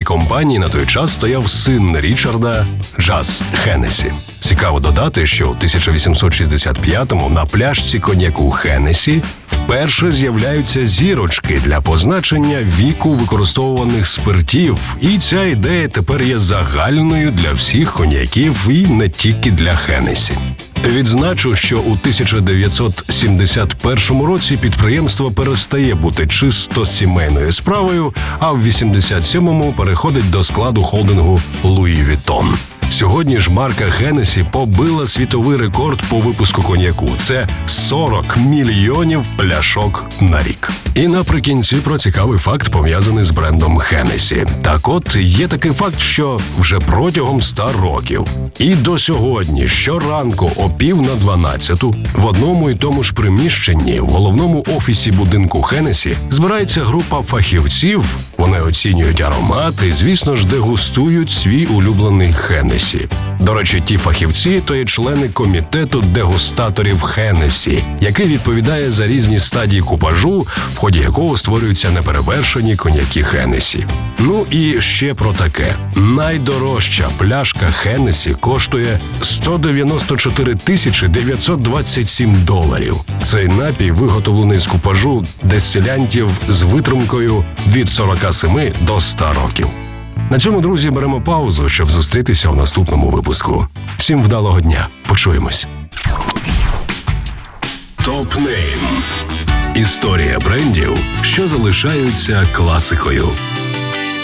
компанії на той час стояв син Річарда Джаз Хеннесі. Цікаво додати, що у 1865-му на пляшці коньяку Хеннесі вперше з'являються зірочки для позначення віку використовуваних спиртів. І ця ідея тепер є загальною для всіх коньяків і не тільки для Хеннесі. Відзначу, що у 1971 році підприємство перестає бути чисто сімейною справою, а в 87-му переходить до складу холдингу Луї Віттон. Сьогодні ж марка Хеннесі побила світовий рекорд по випуску коньяку. Це 40 мільйонів пляшок на рік. І наприкінці про цікавий факт, пов'язаний з брендом Хеннесі. Так от, є такий факт, що вже протягом 100 років і до сьогодні щоранку о 11:50 в одному і тому ж приміщенні в головному офісі будинку Хеннесі збирається група фахівців, вони оцінюють аромати і, звісно ж, дегустують свій улюблений Хеннесі. До речі, ті фахівці – то є члени комітету дегустаторів Хеннесі, який відповідає за різні стадії купажу, в ході якого створюються неперевершені коньяки Хеннесі. Ну і ще про таке. Найдорожча пляшка Хеннесі коштує $194 927. Цей напій виготовлений з купажу дестилянтів з витримкою від 47 до 100 років. На цьому, друзі, беремо паузу, щоб зустрітися в наступному випуску. Всім вдалого дня. Почуємось. Топ-нейм. Історія брендів, що залишаються класикою.